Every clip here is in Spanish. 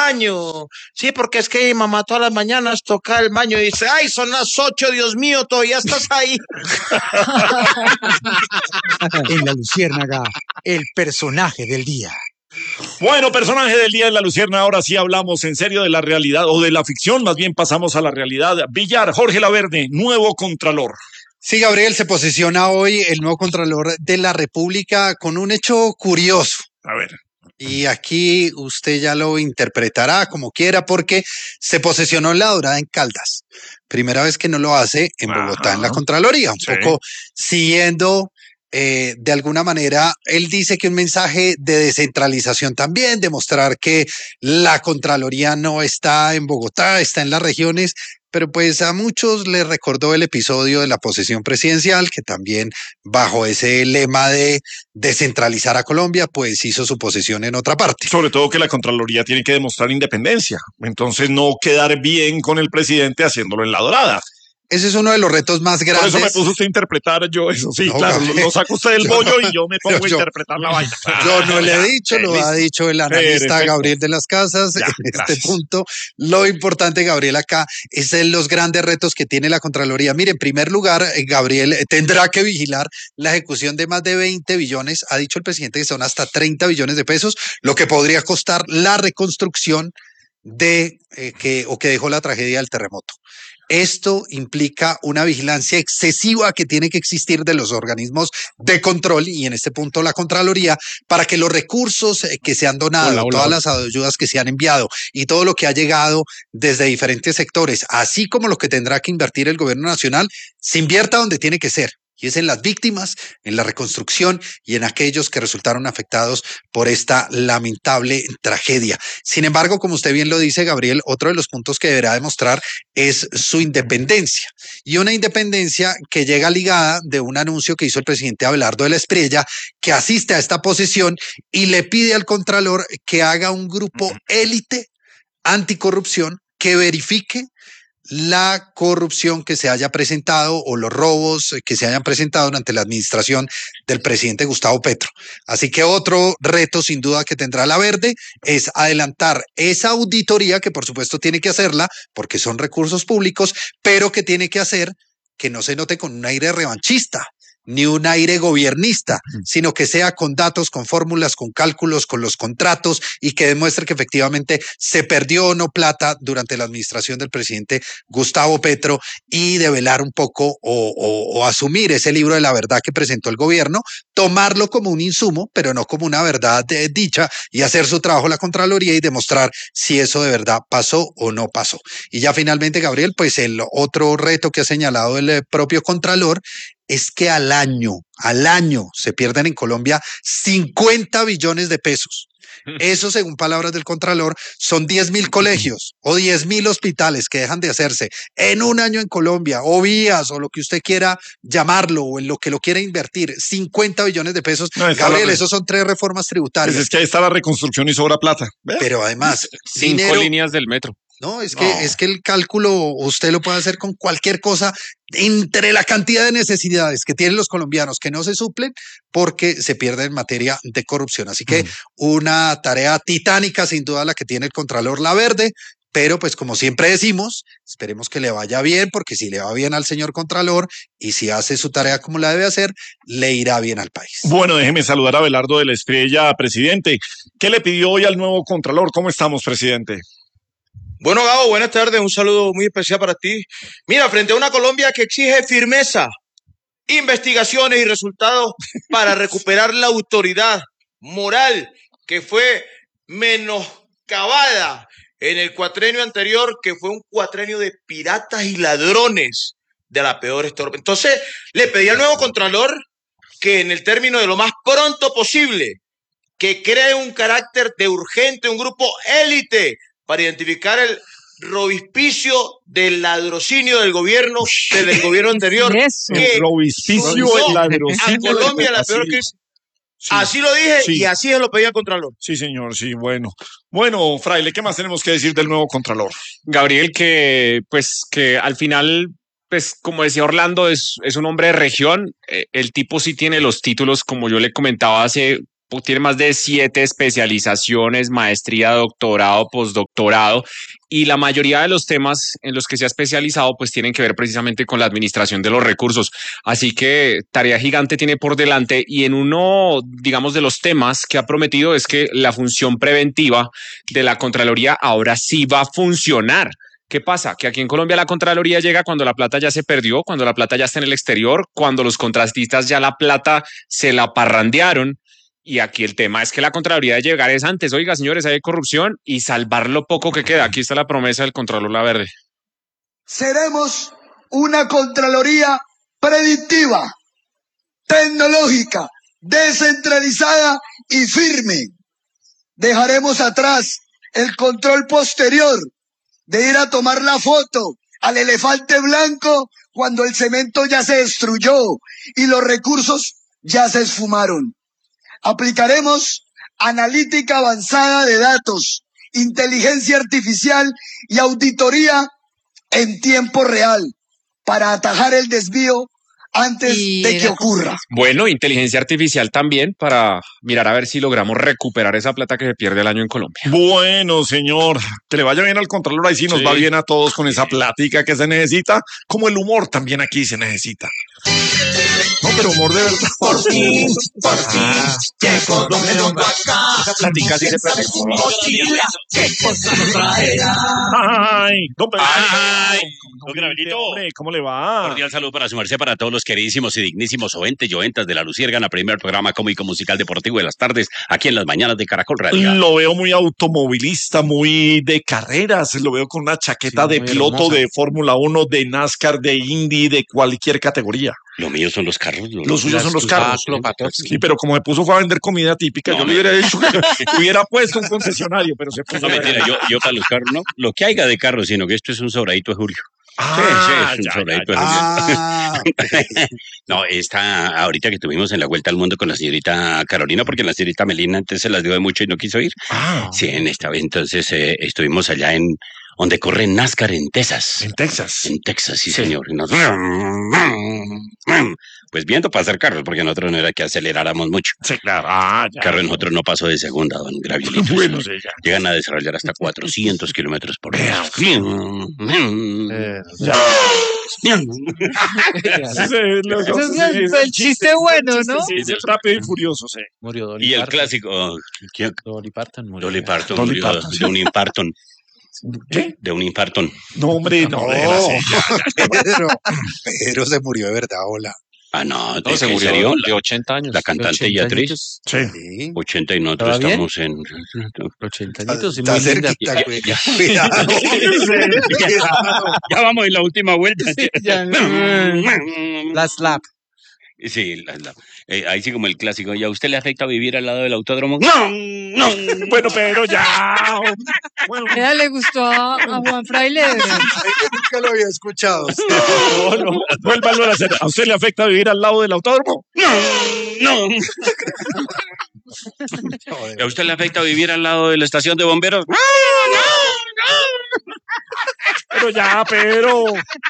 baño. Sí, porque es que mi mamá todas las mañanas toca el baño y dice, ay, son las 8, Dios mío, todavía estás ahí. En La Luciérnaga, el personaje del día. Bueno, personaje del día en La Lucierna, ahora sí hablamos en serio de la realidad, o de la ficción, más bien pasamos a la realidad. Villar, Jorge Laverde, nuevo Contralor. Sí, Gabriel, se posiciona hoy el nuevo Contralor de la República con un hecho curioso. A ver. Y aquí usted ya lo interpretará como quiera porque se posesionó en La Dorada en Caldas. Primera vez que no lo hace en Bogotá, en la Contraloría. Un poco siguiendo, de alguna manera, él dice que un mensaje de descentralización también, demostrar que la Contraloría no está en Bogotá, está en las regiones. Pero pues a muchos les recordó el episodio de la posesión presidencial, que también bajo ese lema de descentralizar a Colombia, pues hizo su posesión en otra parte. Sobre todo que la Contraloría tiene que demostrar independencia, entonces no quedar bien con el presidente haciéndolo en La Dorada. Ese es uno de los retos más grandes. Por eso me puso usted a interpretar yo eso, sí, no, claro, lo saca usted del bollo y yo me pongo a interpretar la vaina. Yo no le he dicho, lo ha dicho el analista Gabriel de las Casas. En este punto, lo importante, Gabriel, acá es los grandes retos que tiene la Contraloría. Mire, en primer lugar, Gabriel tendrá que vigilar la ejecución de más de 20 billones, ha dicho el presidente que son hasta 30 billones de pesos, lo que podría costar la reconstrucción que dejó la tragedia del terremoto. Esto implica una vigilancia excesiva que tiene que existir de los organismos de control y en este punto la Contraloría para que los recursos que se han donado, todas las ayudas que se han enviado y todo lo que ha llegado desde diferentes sectores, así como lo que tendrá que invertir el gobierno nacional, se invierta donde tiene que ser. Y es en las víctimas, en la reconstrucción y en aquellos que resultaron afectados por esta lamentable tragedia. Sin embargo, como usted bien lo dice, Gabriel, otro de los puntos que deberá demostrar es su independencia. Y una independencia que llega ligada de un anuncio que hizo el presidente Abelardo de la Espriella, que asiste a esta posesión y le pide al Contralor que haga un grupo élite anticorrupción que verifique la corrupción que se haya presentado o los robos que se hayan presentado durante la administración del presidente Gustavo Petro. Así que otro reto sin duda que tendrá Laverde es adelantar esa auditoría que por supuesto tiene que hacerla porque son recursos públicos, pero que tiene que hacer que no se note con un aire revanchista ni un aire gobiernista, sino que sea con datos, con fórmulas, con cálculos, con los contratos y que demuestre que efectivamente se perdió o no plata durante la administración del presidente Gustavo Petro y develar un poco o asumir ese libro de la verdad que presentó el gobierno, tomarlo como un insumo, pero no como una verdad dicha y hacer su trabajo la Contraloría y demostrar si eso de verdad pasó o no pasó. Y ya finalmente, Gabriel, pues el otro reto que ha señalado el propio Contralor es que al año se pierden en Colombia 50 billones de pesos. Eso, según palabras del Contralor, son 10.000 colegios o 10.000 hospitales que dejan de hacerse en un año en Colombia, o vías, o lo que usted quiera llamarlo, o en lo que lo quiera invertir, 50 billones de pesos. No, Gabriel, esos son 3 reformas tributarias. Pues es que ahí está la reconstrucción y sobra plata. Pero además, 5 líneas del metro. No, es que el cálculo usted lo puede hacer con cualquier cosa entre la cantidad de necesidades que tienen los colombianos que no se suplen porque se pierde en materia de corrupción. Así que una tarea titánica sin duda la que tiene el Contralor Laverde, pero pues como siempre decimos, esperemos que le vaya bien porque si le va bien al señor Contralor y si hace su tarea como la debe hacer, le irá bien al país. Bueno, déjeme saludar a Abelardo de la Espriella, presidente. ¿Qué le pidió hoy al nuevo Contralor? ¿Cómo estamos, presidente? Bueno, Gabo, buenas tardes, un saludo muy especial para ti. Mira, frente a una Colombia que exige firmeza, investigaciones y resultados para recuperar la autoridad moral que fue menoscabada en el cuatrenio anterior, que fue un cuatrenio de piratas y ladrones de la peor estorba. Entonces, le pedí al nuevo Contralor que en el término de lo más pronto posible, que cree un carácter de urgente, un grupo élite para identificar el robispicio del ladrocinio del gobierno anterior. El robispicio, el ladrocinio. A Colombia la peor crisis. Sí, así lo dije y así se lo pedí al Contralor. Sí, señor, sí, bueno. Bueno, Fraile, ¿qué más tenemos que decir del nuevo Contralor? Gabriel, que al final, pues como decía Orlando, es un hombre de región. El tipo sí tiene los títulos, como yo le comentaba hace tiene más de 7 especializaciones, maestría, doctorado, postdoctorado, y la mayoría de los temas en los que se ha especializado pues tienen que ver precisamente con la administración de los recursos. Así que tarea gigante tiene por delante, y en uno, digamos, de los temas que ha prometido es que la función preventiva de la Contraloría ahora sí va a funcionar. ¿Qué pasa? Que aquí en Colombia la Contraloría llega cuando la plata ya se perdió, cuando la plata ya está en el exterior, cuando los contratistas ya la plata se la parrandearon. Y aquí el tema es que la Contraloría de llegar es antes. Oiga, señores, hay corrupción, y salvar lo poco que queda. Aquí está la promesa del Contralor Laverde. Seremos una Contraloría predictiva, tecnológica, descentralizada y firme. Dejaremos atrás el control posterior de ir a tomar la foto al elefante blanco cuando el cemento ya se destruyó y los recursos ya se esfumaron. Aplicaremos analítica avanzada de datos, inteligencia artificial y auditoría en tiempo real para atajar el desvío antes de que ocurra. Bueno, inteligencia artificial también para mirar a ver si logramos recuperar esa plata que se pierde al año en Colombia. Bueno, señor, que le vaya bien al Contralor, ahí sí nos va bien a todos con esa plática que se necesita, como el humor también aquí se necesita. No, pero humor de verdad. Por fin, llegó Don Redondo acá. Esa plática sí se pierde. ¿Qué cosa nos traerá? Ay, don Gabrielito. Hombre, ¿cómo le va? Cordial saludo para su merced, para todos los queridísimos y dignísimos oyentes y oyentas de La Luciérgana, primer programa cómico musical deportivo de las tardes, aquí en las mañanas de Caracol Radio. Lo veo muy automovilista, muy de carreras, lo veo con una chaqueta de piloto hermosa, de Fórmula 1, de NASCAR, de Indy, de cualquier categoría. Lo mío son los carros. Los suyos son los carros. Sí, pero como me puso fue a vender comida típica, yo le hubiera dicho que hubiera puesto un concesionario, pero se puso. No, mentira, yo para los carros, no, lo que haya de carros, sino que esto es un sobradito de Julio. Sí, es un sobradito de Julio. No, ahorita que tuvimos en la Vuelta al Mundo con la señorita Carolina, porque la señorita Melina antes se las dio de mucho y no quiso ir. Sí, en esta vez entonces estuvimos allá en donde corre NASCAR en Texas. En Texas. En Texas, sí, señor. Pues viendo pasar carros, porque nosotros no era que aceleráramos mucho. Sí, claro. Carro de nosotros no pasó de segunda, don Gravielito. Bueno, sí, llegan a desarrollar hasta 400 kilómetros por hora. El chiste bueno, ¿no? Sí, es rápido y furioso, sí. Murió Dolly Parton. El clásico. Dolly Parton murió. Dolly Parton murió de un infarto. ¿Qué? De un infarto. No, hombre, no. Pero se murió de verdad, hola. Ah, no, se murió serio? de 80 años. La cantante y actriz. Sí. 80 y nosotros estamos en 80 añitos y muy linda. Cuidado. Ya vamos en la última vuelta. Sí, la slap. Sí, ahí sí como el clásico. ¿Y a usted le afecta vivir al lado del autódromo? No. Bueno, pero ya. Bueno. Le gustó a Juan Fraile. Nunca lo había escuchado. No. Vuélvalo a hacer. ¿A usted le afecta vivir al lado del autódromo? No. ¿A usted le afecta vivir al lado de la estación de bomberos? No. Pero.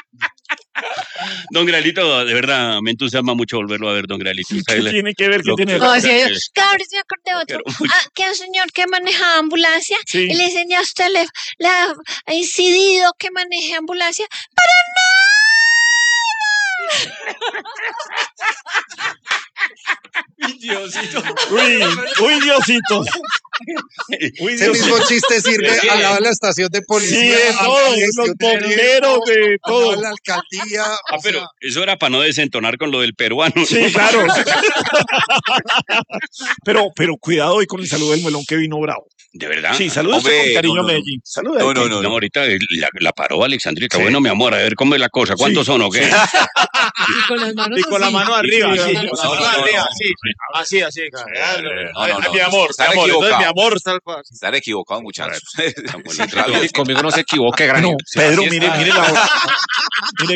Don Gralito, de verdad, me entusiasma mucho volverlo a ver, don Gralito. ¿Qué tiene que ver? ¿Qué tiene que ver? Gabriel, se acordé de otro. Que un señor que maneja ambulancia, sí, y le dicen, ¿a usted le ha incidido que maneje ambulancia? ¡Para nada! Diosito. Uy, Diosito. Ese mismo chiste sirve al lado de la estación de policía. Sí, de todo, los bomberos, de todo. La alcaldía. Pero eso era para no desentonar con lo del peruano. Sí, claro. pero cuidado hoy con el saludo del melón que vino bravo. ¿De verdad? Sí, saludos con cariño a Medellín. Saludos. No, ahorita la paró Alexandrita. Sí. Bueno, mi amor, a ver cómo es la cosa. ¿Cuántos son o qué? Y con las manos con la mano arriba. Sí. Así. Mi amor, mi amor. Están equivocados, muchachos. Conmigo no se equivoque, gran. No, Pedro, mire la hora. Mire,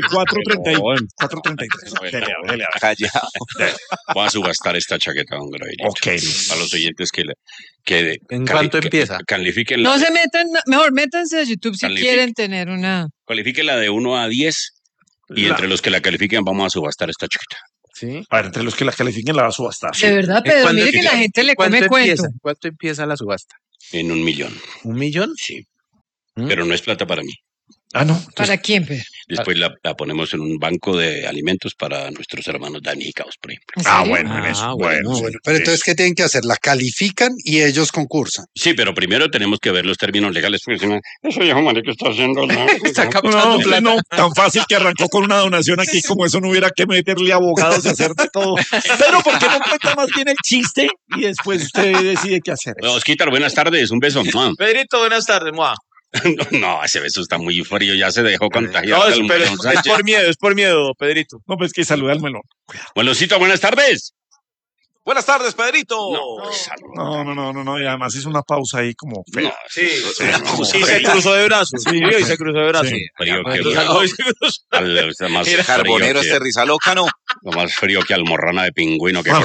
4:33. Voy a subastar esta chaqueta, don Gravielito. Ok. A los oyentes que ¿En cuánto empieza? Califiquen. No se metan, mejor métanse a YouTube si quieren tener una. Califiquen la de 1 a 10 y entre los que la califiquen vamos a subastar esta chaqueta. Sí. A ver, entre los que la califiquen la va a subastar. De verdad, Pedro, mire que la gente le come cuento. ¿Cuánto empieza la subasta? En 1 millón. ¿1 millón? Sí. Pero no es plata para mí. Ah, no. ¿Para quién, Pedro? Después la ponemos en un banco de alimentos para nuestros hermanos damnificados, por ejemplo. Ah, bueno, en eso. Bueno. Pero entonces, ¿qué tienen que hacer? La califican y ellos concursan. Sí, pero primero tenemos que ver los términos legales, porque si no, ese viejo marica está haciendo está captando plata. No, tan fácil que arrancó con una donación aquí, como eso no hubiera que meterle abogados y hacer de todo. Pero ¿por qué no cuenta más bien el chiste y después usted decide qué hacer? Osquitar, buenas tardes, un beso. Pedrito, buenas tardes, Moa. No, ese beso está muy frío, ya se dejó contagiar. No, pero es por miedo, Pedrito. No, pues que saluda al melón. Meloncito, buenas tardes. Buenas tardes, Pedrito. No, y además hizo una pausa ahí como fea. No, sí, se cruzó de brazos. Sí, y se cruzó de brazos. Sí. Frío que más el carbonero este Rizaloca, ¿no? Lo más frío que almorrana de pingüino que hombre,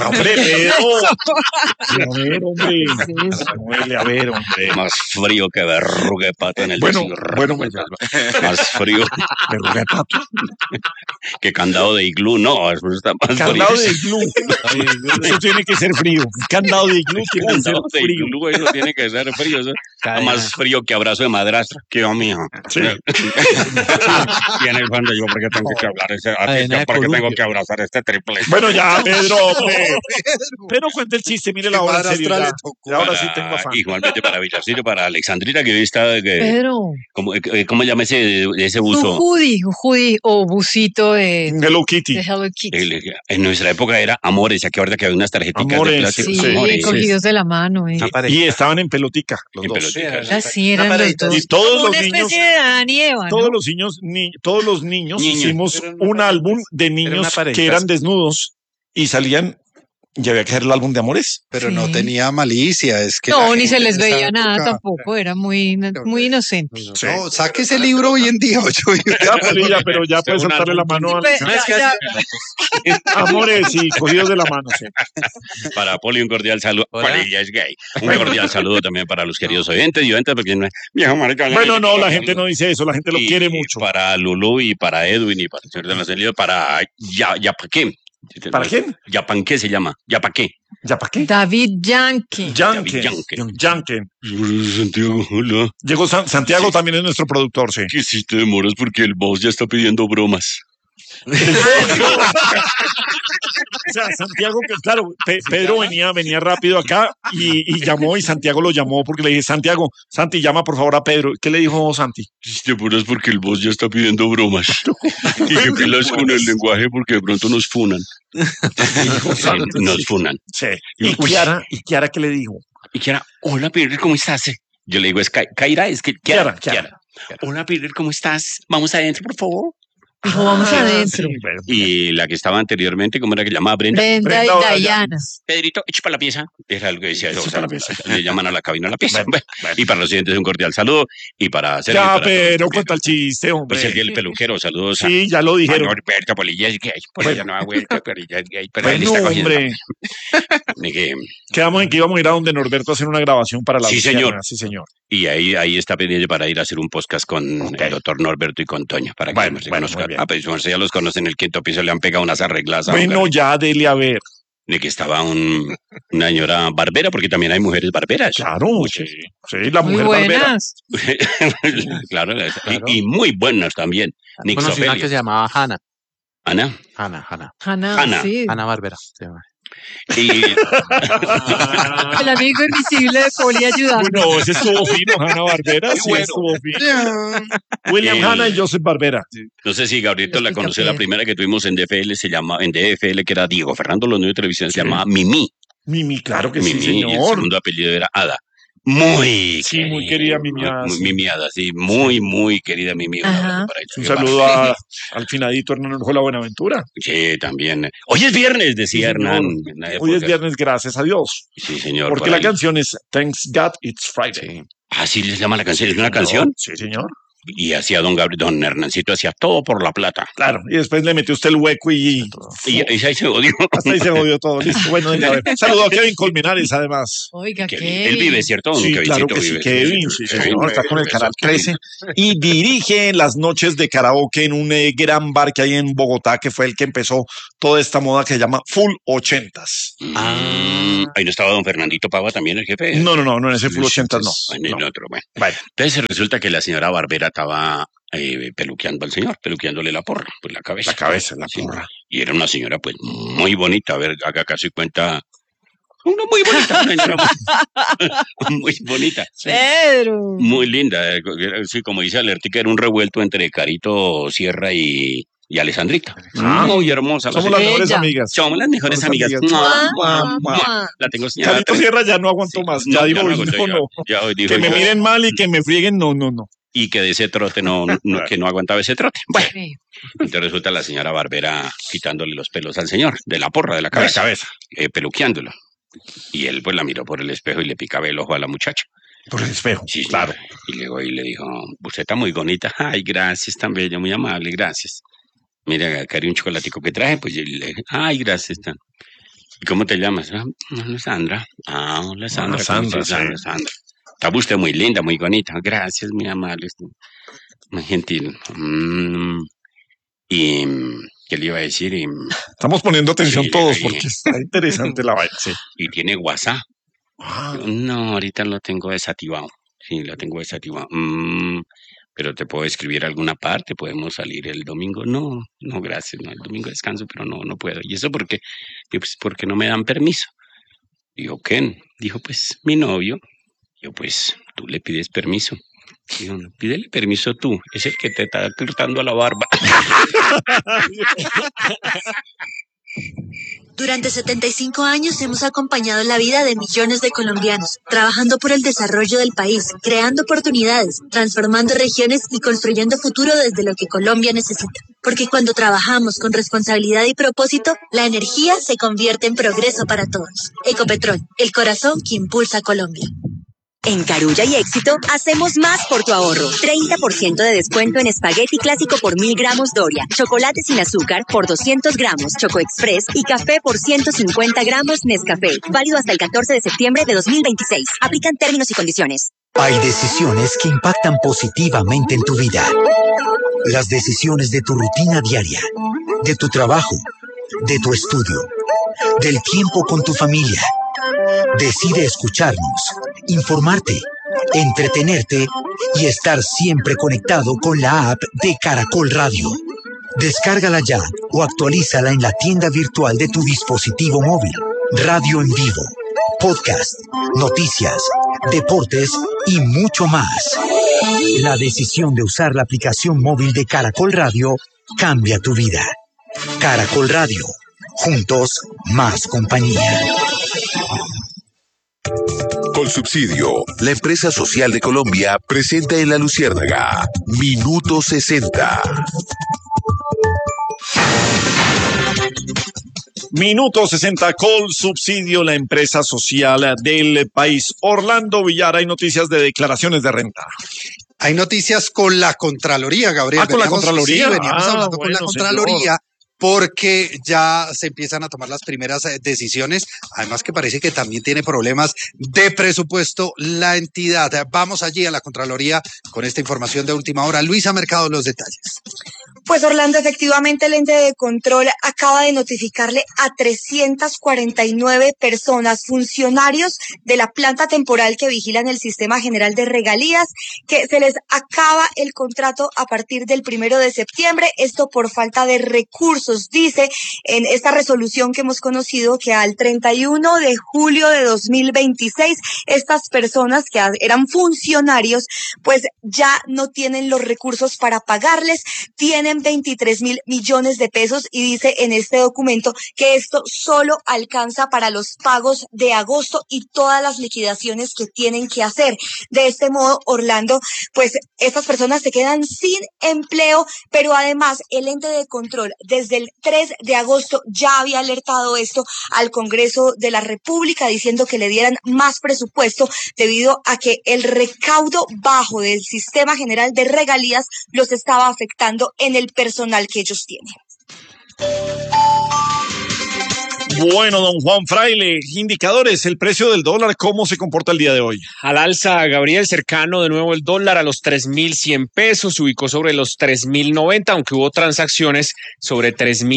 a ver, hombre. Más frío que verruga de pato en el Bueno, más frío verruga de pato que candado de iglú. No, eso está más candado frío. De iglú. Eso tiene que ser frío. Candado de iglú tiene que ser frío. Eso tiene que ser frío. Eso más frío que abrazo de madrastra. Que yo, mijo. Sí. Y en el fondo yo, ¿por qué tengo que hablar ¿por qué tengo que abrazar este triple? Bueno, ya, Pedro. Pero cuenta el chiste, mire la hora serio. Ahora sí tengo afán. Igualmente para Villarcillo, para Alexandrina, que hoy está... Pedro. ¿Cómo llama ese buzo? Un hoodie o busito de Hello Kitty. En nuestra época era Amores, aquí ahorita que había unas tarjetitas de plástico. Sí, Amores. Cogidos de la mano. Y estaban en pelotica, los dos. Así eran los dos. Y todos los una niños, especie de Adán y Eva, todos los niños hicimos un álbum de niños que eran desnudos y salían, y había que hacer el álbum de Amores. Pero no tenía malicia, es que... No, ni se les veía nada tampoco, era muy inocente. No, saque ese libro hoy en día, pero ya puedes soltarle la mano a Amores y cogidos de la mano. Sí. Para Poli, un cordial saludo. Poli ya es gay. Un cordial saludo también para los queridos oyentes y oyentes, porque viejo marica. Bueno, no, la gente no dice eso, la gente lo quiere mucho. Para Lulú y para Edwin y para el señor de la salida, para Yapaqué. ¿Para quién? ¿Yapanqué se llama? ¿Yapaqué? ¿Yapaqué? David Yankee. Santiago, hola. Llegó Santiago, también es nuestro productor, sí. Que si te demoras porque el boss ya está pidiendo bromas. O sea, Santiago, que claro, Pedro venía rápido acá y llamó, y Santiago lo llamó porque le dije, Santi, llama por favor a Pedro. ¿Qué le dijo Santi? Si te apuras porque el boss ya está pidiendo bromas. Y que pilas con el lenguaje porque de pronto nos funan. Nos funan. Sí. ¿Y Kiara qué le dijo? Y Kiara, hola Pedro, ¿cómo estás? Yo le digo, es Kaira, es que Kiara. Hola Pedro, ¿cómo estás? Vamos adentro, por favor. Dijo, vamos adentro. Sí, y la que estaba anteriormente, ¿cómo era que llamaba? Brenda y Dayana. Pedrito, echa para la pieza. Era algo que decía eso. Le llaman a la cabina a la pieza. Bueno. Y para los siguientes un cordial saludo. Y para Sergio. Ya, pero cuenta el chiste, hombre. Pues el peluquero, saludos. Sí, ya lo dijeron. Norberto Polilla es gay. Polilla no ha vuelto, Polilla es gay. Pero él está cogiendo. Quedamos en que íbamos a ir a donde Norberto a hacer una grabación para la Luciana. Sí, señor. Y ahí está pendiente para ir a hacer un podcast con el doctor Norberto y con Toño. Para que nos pues ya los conocen en el quinto piso, le han pegado unas arregladas. Bueno, ya dele a ver. De que estaba una señora barbera, porque también hay mujeres barberas. Claro, sí, la mujer barbera. Claro. Y muy buenas también. Conocí una que se llamaba Hanna. ¿Ana? Hanna, sí. Hanna Barbera. Y... El amigo invisible de Poli ayudando. Bueno, ese estuvo fino, Hanna Barbera. Sí, estuvo fino. William Hanna y Joseph Barbera. No sé si Gabrielito la conoció, la primera que tuvimos en DFL en DFL, que era Diego Fernando Los Nuevos de Televisión, se llamaba Mimi. Mimi, claro que sí, señor. Y el segundo apellido era Ada. Muy querida Mimi Ada. Mimi Ada, sí, muy querida Mimi Ada. Un saludo al finadito Hernán Orjuela Buenaventura. Sí, también. Hoy es viernes, decía Hernán. Hoy es viernes, gracias a Dios. Sí, señor. Porque la canción es Thanks God It's Friday. Ah, sí, les llama la canción. ¿Es una canción? Sí, señor. Y hacía don Hernancito, hacía todo por la plata. Claro, y después le metió usted el hueco y ahí se odió. Hasta ahí se odió todo, listo. Bueno, venga, a ver. Saludo a Kevin Colmenares, además. Oiga, Kevin. Él vive, ¿cierto? Sí, claro que sí, Kevin, sí, señor, está con el Canal 13 y dirige las noches de karaoke en un gran bar que hay en Bogotá, que fue el que empezó toda esta moda que se llama Full 80s. Ahí no estaba don Fernandito Pava también, el jefe. No, en ese Full 80s no. En el otro, bueno. Entonces resulta que la señora Barbera estaba peluqueando al señor, peluqueándole la porra, pues la cabeza. La porra. Y era una señora, pues, muy bonita. A ver, haga casi cuenta. Una muy bonita, muy bonita. Pedro. Muy linda. Sí, como dice Alertica, era un revuelto entre Carito Sierra y Alessandrita. Muy hermosa. Somos las mejores amigas. Somos las mejores amigas. La tengo señalada. Carito Sierra ya no aguanto más. Ya digo, no. Que me miren mal y que me frieguen, no. Y que de ese trote que no aguantaba ese trote. Bueno, entonces resulta la señora Barbera quitándole los pelos al señor, de la porra, de la cabeza. Peluqueándolo. Y él pues la miró por el espejo y le picaba el ojo a la muchacha. Por el espejo, sí, claro. Y luego le dijo, usted está muy bonita. Ay, gracias, tan bella, muy amable, gracias. Mira, acá hay un chocolatico que traje, pues yo le dije, ay, gracias. ¿Y cómo te llamas? Hola, Sandra. Hola, Sandra. Sandra. Está usted muy linda, muy bonita. Gracias, muy amable. Muy gentil. Y... ¿qué le iba a decir? Estamos poniendo atención todos porque está interesante la vaina. Sí. Y tiene WhatsApp. No, ahorita lo tengo desactivado. Sí, lo tengo desactivado. Pero te puedo escribir alguna parte, podemos salir el domingo. No, gracias. No, el domingo descanso, pero no puedo. ¿Y eso por qué? Yo, pues porque no me dan permiso. Dijo, ¿quién? Dijo, pues mi novio. Yo, pues tú le pides permiso. Digo, no, pídele permiso tú, es el que te está cortando la barba. Durante 75 años hemos acompañado la vida de millones de colombianos, trabajando por el desarrollo del país, creando oportunidades, transformando regiones y construyendo futuro desde lo que Colombia necesita. Porque cuando trabajamos con responsabilidad y propósito, la energía se convierte en progreso para todos. Ecopetrol, el corazón que impulsa a Colombia. En Carulla y Éxito, hacemos más por tu ahorro. 30% de descuento en espagueti clásico por 1000 gramos Doria, chocolate sin azúcar por 200 gramos Choco Express y café por 150 gramos Nescafé. Válido hasta el 14 de septiembre de 2026. Aplican términos y condiciones. Hay decisiones que impactan positivamente en tu vida. Las decisiones de tu rutina diaria, de tu trabajo, de tu estudio, del tiempo con tu familia. Decide escucharnos, informarte, entretenerte y estar siempre conectado con la app de Caracol Radio. Descárgala ya o actualízala en la tienda virtual de tu dispositivo móvil. Radio en vivo, podcast, noticias, deportes y mucho más. La decisión de usar la aplicación móvil de Caracol Radio cambia tu vida. Caracol Radio. Juntos, más compañía. Colsubsidio, la empresa social de Colombia, presenta en La Luciérnaga Minuto 60. Minuto 60, Colsubsidio, la empresa social del país. Orlando Villar, hay noticias de declaraciones de renta. Hay noticias con la Contraloría, Gabriel. ¿Con la Contraloría? Sí, veníamos hablando con la Contraloría. Señor. Porque ya se empiezan a tomar las primeras decisiones, además que parece que también tiene problemas de presupuesto la entidad. Vamos allí a la Contraloría con esta información de última hora. Luisa Mercado, los detalles. Pues Orlando, efectivamente el ente de control acaba de notificarle a 349 personas, funcionarios de la planta temporal que vigilan el Sistema General de Regalías, que se les acaba el contrato a partir del 1 de septiembre, esto por falta de recursos. Dice en esta resolución que hemos conocido que al 31 de julio de 2026, estas personas que eran funcionarios, pues ya no tienen los recursos para pagarles, tienen 123.000 millones de pesos y dice en este documento que esto solo alcanza para los pagos de agosto y todas las liquidaciones que tienen que hacer. De este modo, Orlando, pues estas personas se quedan sin empleo, pero además el ente de control desde el 3 de agosto ya había alertado esto al Congreso de la República diciendo que le dieran más presupuesto debido a que el recaudo bajo del Sistema General de Regalías los estaba afectando en el personal que ellos tienen. Bueno, don Juan Fraile, indicadores, el precio del dólar, ¿cómo se comporta el día de hoy? Al alza, Gabriel, cercano de nuevo el dólar a los 3.100 pesos, se ubicó sobre los 3.090, aunque hubo transacciones sobre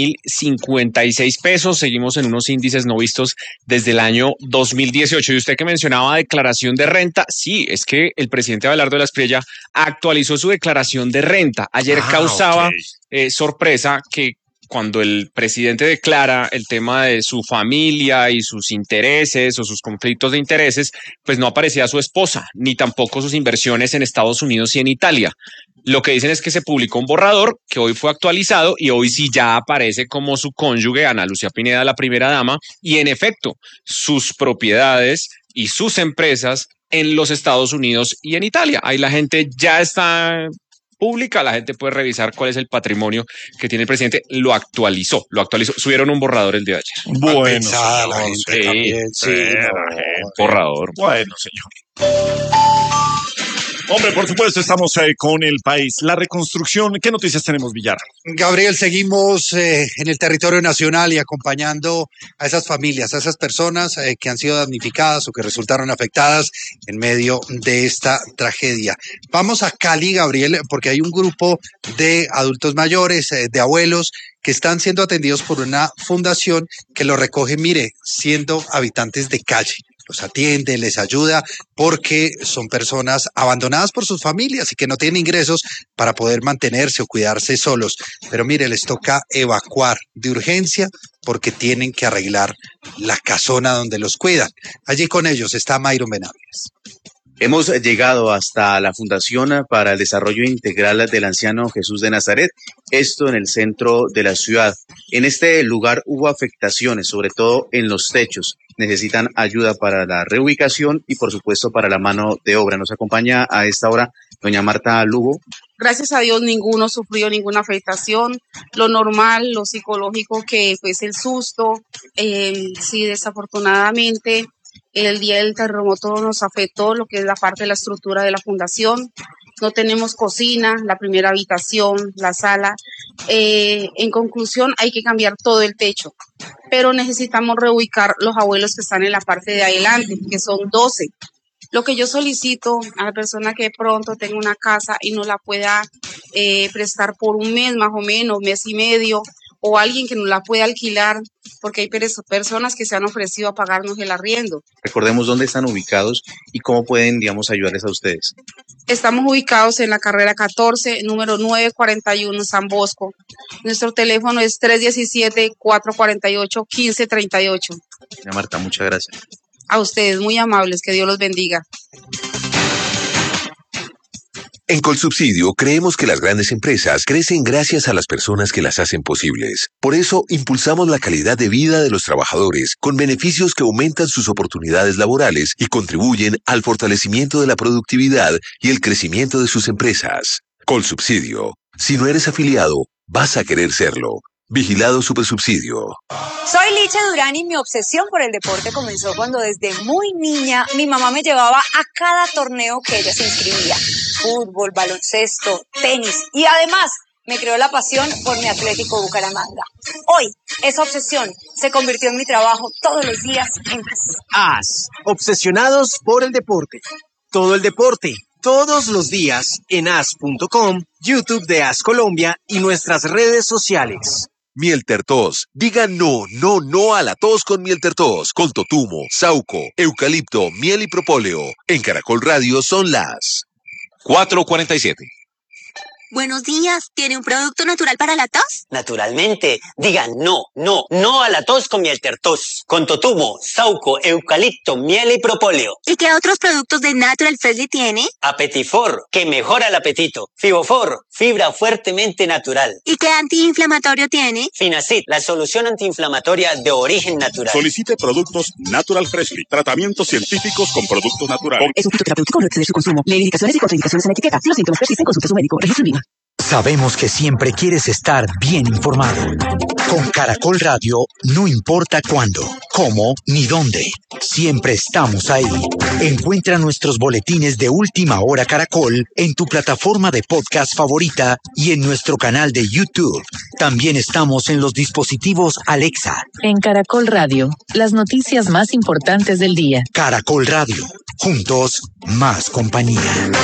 3.056 pesos. Seguimos en unos índices no vistos desde el año 2018. Y usted que mencionaba declaración de renta, sí, es que el presidente Abelardo de la Espriella actualizó su declaración de renta. Ayer causaba sorpresa que cuando el presidente declara el tema de su familia y sus intereses o sus conflictos de intereses, pues no aparecía su esposa, ni tampoco sus inversiones en Estados Unidos y en Italia. Lo que dicen es que se publicó un borrador que hoy fue actualizado y hoy sí ya aparece como su cónyuge, Ana Lucía Pineda, la primera dama, y en efecto, sus propiedades y sus empresas en los Estados Unidos y en Italia. Ahí la gente ya está pública, la gente puede revisar cuál es el patrimonio que tiene el presidente, lo actualizó, subieron un borrador el día de ayer. Bueno, la gente también, borrador. Bueno, señor. Hombre, por supuesto, estamos con el país. La reconstrucción, ¿qué noticias tenemos, Villar? Gabriel, seguimos en el territorio nacional y acompañando a esas familias, a esas personas que han sido damnificadas o que resultaron afectadas en medio de esta tragedia. Vamos a Cali, Gabriel, porque hay un grupo de adultos mayores, de abuelos, que están siendo atendidos por una fundación que los recoge, mire, siendo habitantes de calle. Los atiende, les ayuda, porque son personas abandonadas por sus familias y que no tienen ingresos para poder mantenerse o cuidarse solos. Pero mire, les toca evacuar de urgencia porque tienen que arreglar la casona donde los cuidan. Allí con ellos está Mayron Benavides. Hemos llegado hasta la Fundación para el Desarrollo Integral del Anciano Jesús de Nazaret, esto en el centro de la ciudad. En este lugar hubo afectaciones, sobre todo en los techos. Necesitan ayuda para la reubicación y, por supuesto, para la mano de obra. Nos acompaña a esta hora doña Marta Lugo. Gracias a Dios ninguno sufrió ninguna afectación. Lo normal, lo psicológico que pues el susto, sí, desafortunadamente el día del terremoto nos afectó lo que es la parte de la estructura de la fundación. No tenemos cocina, la primera habitación, la sala. En conclusión, hay que cambiar todo el techo, pero necesitamos reubicar los abuelos que están en la parte de adelante, que son 12. Lo que yo solicito a la persona que de pronto tenga una casa y no la pueda prestar por un mes más o menos, mes y medio, o alguien que nos la pueda alquilar, porque hay personas que se han ofrecido a pagarnos el arriendo. Recordemos dónde están ubicados y cómo pueden, digamos, ayudarles a ustedes. Estamos ubicados en la carrera 14, número 941, San Bosco. Nuestro teléfono es 317-448-1538. Doña Marta, muchas gracias. A ustedes, muy amables, que Dios los bendiga. En Colsubsidio creemos que las grandes empresas crecen gracias a las personas que las hacen posibles. Por eso impulsamos la calidad de vida de los trabajadores con beneficios que aumentan sus oportunidades laborales y contribuyen al fortalecimiento de la productividad y el crecimiento de sus empresas. Colsubsidio. Si no eres afiliado, vas a querer serlo. Vigilado Supersubsidio. Soy Licha Durán y mi obsesión por el deporte comenzó cuando desde muy niña mi mamá me llevaba a cada torneo que ella se inscribía. Fútbol, baloncesto, tenis y además me creó la pasión por mi Atlético Bucaramanga. Hoy, esa obsesión se convirtió en mi trabajo todos los días en AS, obsesionados por el deporte. Todo el deporte, todos los días en as.com, YouTube de AS Colombia y nuestras redes sociales. Mieltertos. Diga no a la tos con Mieltertos. Con totumo, sauco, eucalipto, miel y propóleo. En Caracol Radio son las 4:47. Buenos días, ¿tiene un producto natural para la tos? Naturalmente, digan no a la tos con miel tertos, con totumo, sauco, eucalipto, miel y propóleo. ¿Y qué otros productos de Natural Freshly tiene? Apetifor, que mejora el apetito. Fibofor, fibra fuertemente natural. ¿Y qué antiinflamatorio tiene? Finacid, la solución antiinflamatoria de origen natural. Solicite productos Natural Freshly, tratamientos científicos con productos naturales. Es un fitoterapéutico, no exceder su consumo. Lee indicaciones y contraindicaciones en etiqueta. Si los síntomas persisten, consulte a su médico. Registro en línea. Sabemos que siempre quieres estar bien informado. Con Caracol Radio, no importa cuándo, cómo ni dónde. Siempre estamos ahí. Encuentra nuestros boletines de Última Hora Caracol en tu plataforma de podcast favorita y en nuestro canal de YouTube. También estamos en los dispositivos Alexa. En Caracol Radio, las noticias más importantes del día. Caracol Radio. Juntos, más compañía.